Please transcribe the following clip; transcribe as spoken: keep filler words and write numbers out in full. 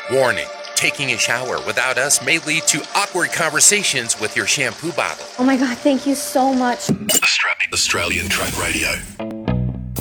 Warning, taking a shower without us may lead to awkward conversations with your shampoo bottle. Oh my God, thank you so much. Australian, Australian Truck Radio.